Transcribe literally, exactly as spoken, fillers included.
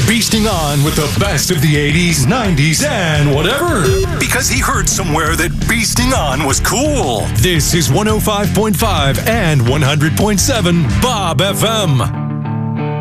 beasting on with the best of the eighties, nineties, and whatever. Because he heard somewhere that beasting on was cool. This is one oh five point five and one hundred point seven Bob F M.